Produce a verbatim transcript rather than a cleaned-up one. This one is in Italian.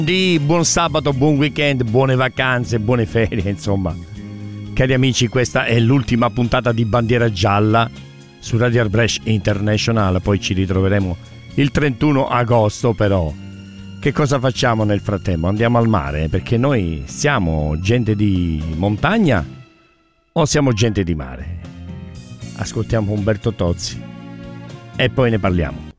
Di buon sabato, buon weekend, buone vacanze, buone ferie, insomma. Cari amici, questa è l'ultima puntata di Bandiera Gialla su Radio Brescia International, poi ci ritroveremo il trentuno agosto, però che cosa facciamo nel frattempo? Andiamo al mare, perché noi siamo gente di montagna o siamo gente di mare? Ascoltiamo Umberto Tozzi e poi ne parliamo.